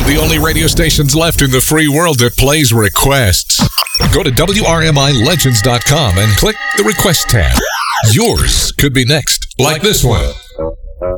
The only radio stations left in the free world that plays requests. Go to WRMILegends.com and click the Request tab. Yours could be next, like this one.